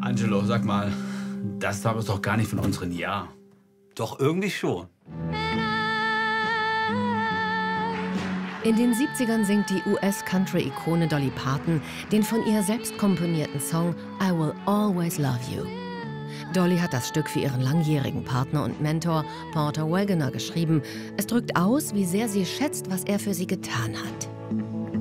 Angelo, sag mal, das Song ist doch gar nicht von unserem Jahr. Doch irgendwie schon. In den 70ern singt die US-Country-Ikone Dolly Parton den von ihr selbst komponierten Song I Will Always Love You. Dolly hat das Stück für ihren langjährigen Partner und Mentor Porter Wagoner geschrieben. Es drückt aus, wie sehr sie schätzt, was er für sie getan hat.